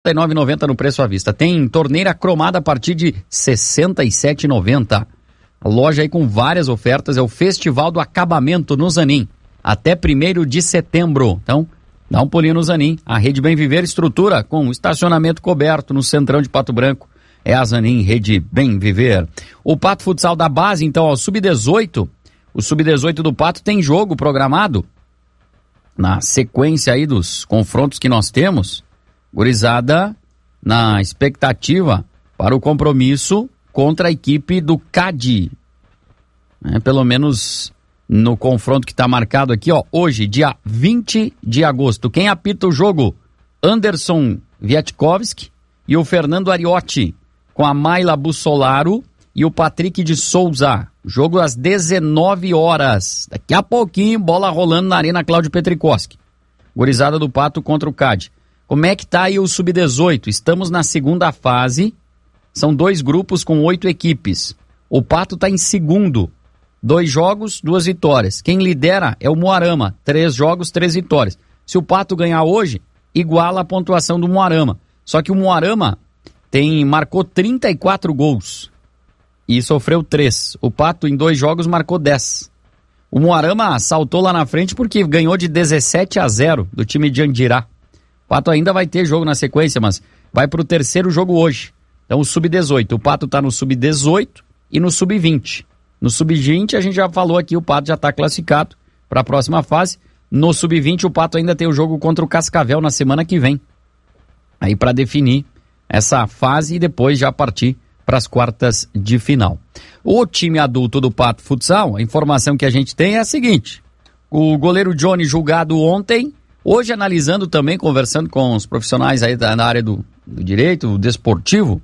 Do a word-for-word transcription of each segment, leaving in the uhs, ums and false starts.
e nove reais e noventa centavos no preço à vista. Tem torneira cromada a partir de sessenta e sete reais e noventa centavos. A loja aí com várias ofertas, é o Festival do Acabamento no Zanin, até primeiro de setembro. Então, dá um pulinho no Zanin. A Rede Bem Viver estrutura com estacionamento coberto no centrão de Pato Branco. É a Zanin, Rede Bem Viver. O Pato Futsal da base, então, ó, sub dezoito. O sub dezoito do Pato tem jogo programado. Na sequência aí dos confrontos que nós temos, gurizada na expectativa para o compromisso contra a equipe do C A D. É, pelo menos no confronto que está marcado aqui, ó, hoje, dia vinte de agosto. Quem apita o jogo? Anderson Viatkovski e o Fernando Ariotti, com a Mayla Bussolaro e o Patrick de Souza. Jogo às dezenove horas. Daqui a pouquinho, bola rolando na Arena Cláudio Petrikoski. Gurizada do Pato contra o C A D. Como é que tá aí o sub dezoito? Estamos na segunda fase. São dois grupos com oito equipes. O Pato está em segundo. Dois jogos, duas vitórias. Quem lidera é o Moarama. Três jogos, três vitórias. Se o Pato ganhar hoje, iguala a pontuação do Moarama. Só que o Moarama tem, marcou trinta e quatro gols e sofreu três. O Pato, em dois jogos, marcou dez. O Moarama saltou lá na frente porque ganhou de dezessete a zero do time de Andirá. O Pato ainda vai ter jogo na sequência, mas vai para o terceiro jogo hoje. Então, o sub dezoito. O Pato está no sub dezoito e no sub vinte. No sub vinte, a gente já falou aqui, o Pato já está classificado para a próxima fase. No sub vinte, o Pato ainda tem o jogo contra o Cascavel na semana que vem. Aí para definir essa fase e depois já partir para as quartas de final. O time adulto do Pato Futsal, a informação que a gente tem é a seguinte: o goleiro Johnny julgado ontem, hoje analisando também, conversando com os profissionais aí da, na área do, do direito, do desportivo.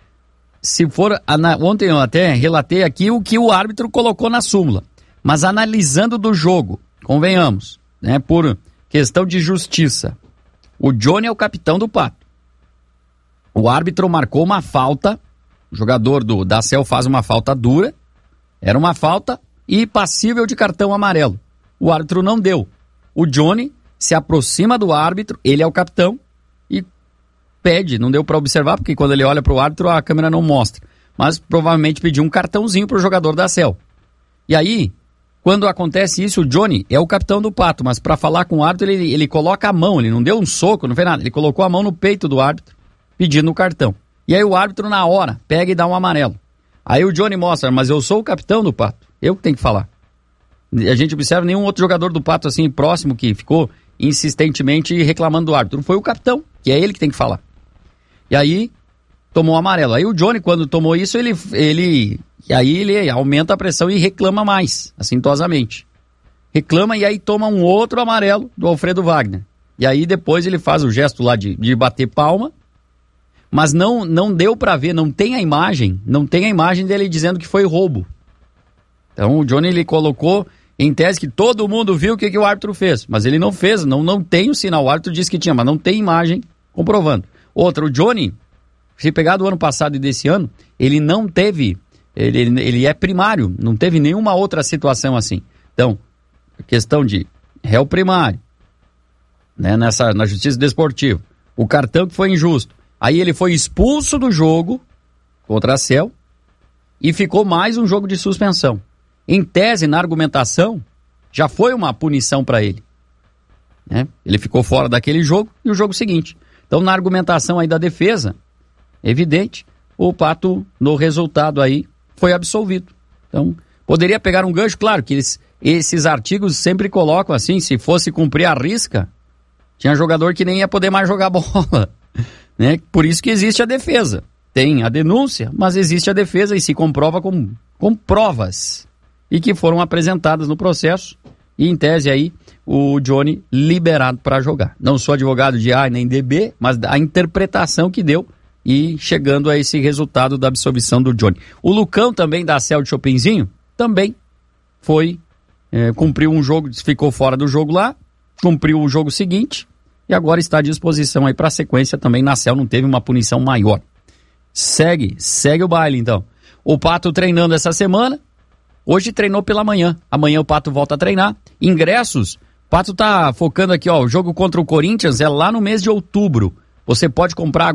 Se for, ontem eu até relatei aqui o que o árbitro colocou na súmula, mas analisando do jogo, convenhamos, né, por questão de justiça, o Johnny é o capitão do Pato. O árbitro marcou uma falta, o jogador do da C E L faz uma falta dura, era uma falta e passível de cartão amarelo. O árbitro não deu. O Johnny se aproxima do árbitro, ele é o capitão, e pede, não deu para observar, porque quando ele olha para o árbitro a câmera não mostra, mas provavelmente pediu um cartãozinho para o jogador da C E L. E aí, quando acontece isso, o Johnny é o capitão do Pato, mas para falar com o árbitro ele, ele coloca a mão, ele não deu um soco, não fez nada, ele colocou a mão no peito do árbitro, pedindo o cartão. E aí o árbitro na hora pega e dá um amarelo. Aí o Johnny mostra, mas eu sou o capitão do Pato, eu que tenho que falar. A gente observa nenhum outro jogador do Pato assim próximo que ficou insistentemente reclamando do árbitro. Foi o capitão, que é ele que tem que falar. E aí tomou o amarelo. Aí o Johnny, quando tomou isso, ele, ele, e aí ele aumenta a pressão e reclama mais, assintosamente. Reclama e aí toma um outro amarelo do Alfredo Wagner. E aí depois ele faz o gesto lá de, de bater palma, mas não, não deu pra ver, não tem a imagem, não tem a imagem dele dizendo que foi roubo. Então o Johnny, ele colocou em tese que todo mundo viu o que, que o árbitro fez, mas ele não fez, não, não tem o sinal. O árbitro disse que tinha, mas não tem imagem comprovando. Outra, o Johnny, se pegar do ano passado e desse ano, ele não teve, ele, ele é primário, não teve nenhuma outra situação assim. Então, questão de réu primário, né, nessa, na justiça desportiva, o cartão que foi injusto, aí ele foi expulso do jogo contra a C E L e ficou mais um jogo de suspensão. Em tese, na argumentação, já foi uma punição para ele, né? Ele ficou fora daquele jogo e o jogo seguinte. Então, na argumentação aí da defesa, evidente, o Pato, no resultado aí, foi absolvido. Então, poderia pegar um gancho, claro que eles, esses artigos sempre colocam assim, se fosse cumprir a risca, tinha jogador que nem ia poder mais jogar bola, né? Por isso que existe a defesa. Tem a denúncia, mas existe a defesa e se comprova com, com provas e que foram apresentadas no processo e, em tese, aí, o Johnny liberado para jogar. Não sou advogado de A nem de B, mas a interpretação que deu e chegando a esse resultado da absolvição do Johnny. O Lucão também da C E L de Chopinzinho também foi, é, cumpriu um jogo, ficou fora do jogo lá, cumpriu o jogo seguinte e agora está à disposição aí para a sequência também. Na C E L não teve uma punição maior. Segue, segue o baile então. O Pato treinando essa semana, hoje treinou pela manhã, amanhã o Pato volta a treinar. Ingressos, o Pato tá focando aqui, ó, o jogo contra o Corinthians é lá no mês de outubro. Você pode comprar